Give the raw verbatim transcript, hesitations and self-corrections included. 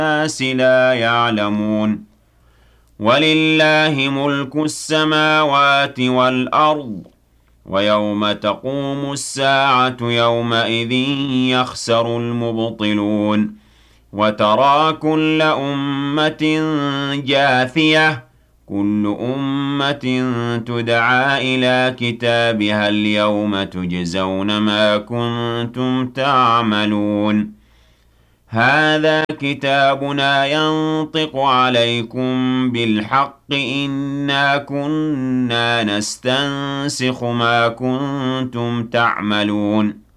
الناس لا يعلمون ولله ملك السماوات والأرض ويوم تقوم الساعة يومئذ يخسر المبطلون وترى كل أمة جاثية كل أمة تدعى إلى كتابها اليوم تجزون ما كنتم تعملون هذا كتابنا ينطق عليكم بالحق إنا كنا نستنسخ ما كنتم تعملون